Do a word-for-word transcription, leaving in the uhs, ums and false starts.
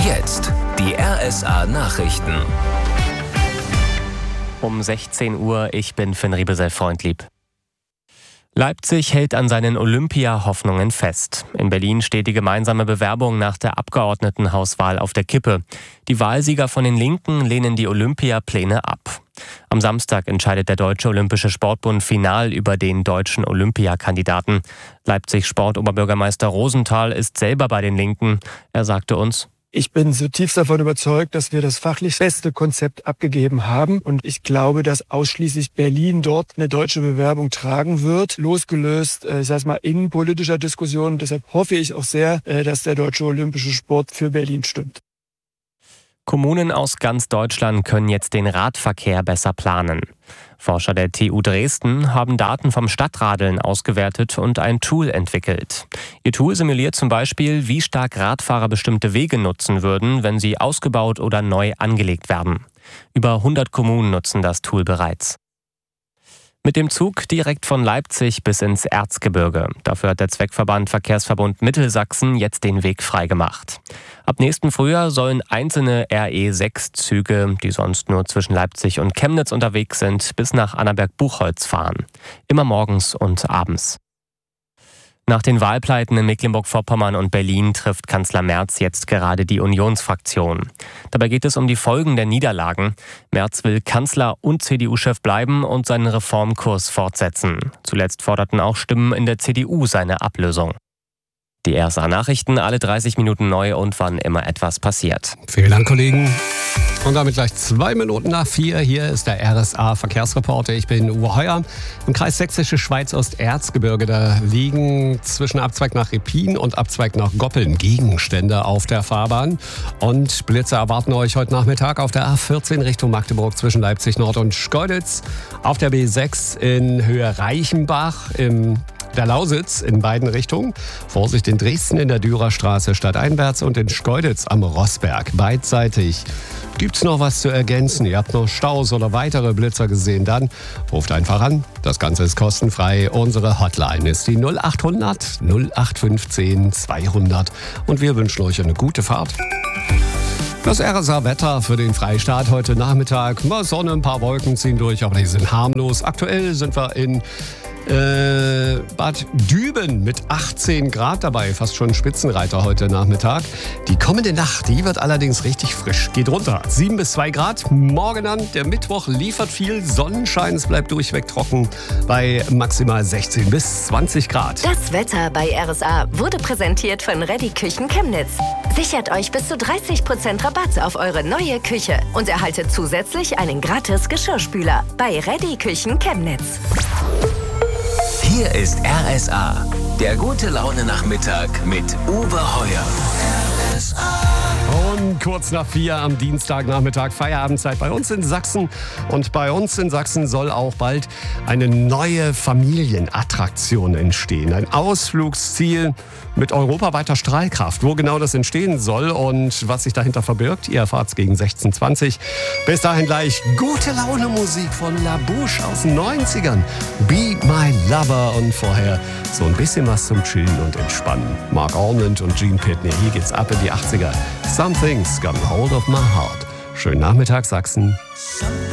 jetzt die R S A-Nachrichten. Um sechzehn Uhr, ich bin Finn Riebesell-Freundlieb. Leipzig hält an seinen Olympia-Hoffnungen fest. In Berlin steht die gemeinsame Bewerbung nach der Abgeordnetenhauswahl auf der Kippe. Die Wahlsieger von den Linken lehnen die Olympiapläne ab. Am Samstag entscheidet der Deutsche Olympische Sportbund final über den deutschen Olympiakandidaten. Leipzigs Sportoberbürgermeister Rosenthal ist selber bei den Linken. Er sagte uns: Ich bin zutiefst davon überzeugt, dass wir das fachlich beste Konzept abgegeben haben. Und ich glaube, dass ausschließlich Berlin dort eine deutsche Bewerbung tragen wird, losgelöst, ich sage mal, innenpolitischer Diskussion. Deshalb hoffe ich auch sehr, dass der Deutsche Olympische Sport für Berlin stimmt. Kommunen aus ganz Deutschland können jetzt den Radverkehr besser planen. Forscher der T U Dresden haben Daten vom Stadtradeln ausgewertet und ein Tool entwickelt. Ihr Tool simuliert zum Beispiel, wie stark Radfahrer bestimmte Wege nutzen würden, wenn sie ausgebaut oder neu angelegt werden. Über hundert Kommunen nutzen das Tool bereits. Mit dem Zug direkt von Leipzig bis ins Erzgebirge. Dafür hat der Zweckverband Verkehrsverbund Mittelsachsen jetzt den Weg freigemacht. Ab nächsten Frühjahr sollen einzelne R E sechs Züge, die sonst nur zwischen Leipzig und Chemnitz unterwegs sind, bis nach Annaberg-Buchholz fahren. Immer morgens und abends. Nach den Wahlpleiten in Mecklenburg-Vorpommern und Berlin trifft Kanzler Merz jetzt gerade die Unionsfraktion. Dabei geht es um die Folgen der Niederlagen. Merz will Kanzler und C D U-Chef bleiben und seinen Reformkurs fortsetzen. Zuletzt forderten auch Stimmen in der C D U seine Ablösung. Die R S A-Nachrichten, alle dreißig Minuten neu und wann immer etwas passiert. Vielen Dank, Kollegen. Und damit gleich zwei Minuten nach vier. Hier ist der R S A-Verkehrsreporter. Ich bin Uwe Heuer. Im Kreis Sächsische Schweiz Osterzgebirge, da liegen zwischen Abzweig nach Repin und Abzweig nach Goppeln Gegenstände auf der Fahrbahn. Und Blitze erwarten euch heute Nachmittag auf der A vierzehn Richtung Magdeburg zwischen Leipzig Nord und Schkeuditz. Auf der B sechs in Höhe Reichenbach im der Lausitz in beiden Richtungen. Vorsicht in Dresden in der Dürerstraße stadteinwärts und in Schkeuditz am Rossberg beidseitig. Gibt's noch was zu ergänzen? Ihr habt noch Staus oder weitere Blitzer gesehen? Dann ruft einfach an. Das Ganze ist kostenfrei. Unsere Hotline ist die null acht hundert null acht fünfzehn zweihundert. Und wir wünschen euch eine gute Fahrt. Das R S A-Wetter für den Freistaat heute Nachmittag. Mal Sonne, ein paar Wolken ziehen durch, aber die sind harmlos. Aktuell sind wir in Äh, Bad Düben mit achtzehn Grad dabei, fast schon Spitzenreiter heute Nachmittag. Die kommende Nacht, die wird allerdings richtig frisch, geht runter, sieben bis zwei Grad. Morgen dann, der Mittwoch liefert viel Sonnenschein, es bleibt durchweg trocken bei maximal sechzehn bis zwanzig Grad. Das Wetter bei R S A wurde präsentiert von Ready Küchen Chemnitz. Sichert euch bis zu dreißig Prozent Rabatt auf eure neue Küche und erhaltet zusätzlich einen gratis Geschirrspüler bei Ready Küchen Chemnitz. Hier ist R S A, der gute Laune-Nachmittag mit Uwe Heuer. R S A. Und kurz nach vier am Dienstagnachmittag Feierabendzeit bei uns in Sachsen. Und bei uns in Sachsen soll auch bald eine neue Familienattraktion entstehen. Ein Ausflugsziel mit europaweiter Strahlkraft. Wo genau das entstehen soll und was sich dahinter verbirgt, ihr erfahrt es gegen sechzehn Uhr zwanzig. Bis dahin gleich gute Laune Musik von La Bouche aus den neunzigern. Be My Lover und vorher so ein bisschen was zum Chillen und Entspannen. Mark Ormond und Gene Pitney, hier geht's ab in die achtziger. Something's got a hold of my heart. Schönen Nachmittag, Sachsen.